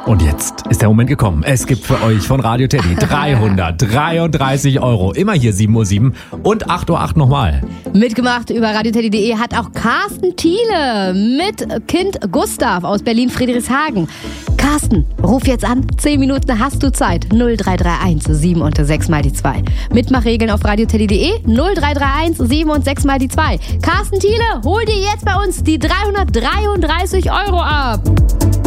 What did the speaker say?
Und jetzt ist der Moment gekommen. Es gibt für euch von Radio Teddy 333 €. Immer hier 7:07 Uhr und 8:08 Uhr nochmal. Mitgemacht über radioteddy.de hat auch Carsten Thiele mit Kind Gustav aus Berlin-Friedrichshagen. Carsten, ruf jetzt an. 10 Minuten hast du Zeit. 0331 7 und 6 mal die 2. Mitmachregeln auf radioteddy.de 0331 7 und 6 mal die 2. Carsten Thiele, hol dir jetzt bei uns die 333 € ab.